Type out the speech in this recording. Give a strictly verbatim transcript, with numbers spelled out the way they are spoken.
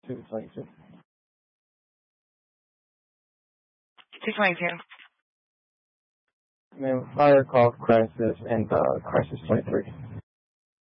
two twenty-two. two twenty-two. Man, fire call crisis and uh, crisis twenty-three.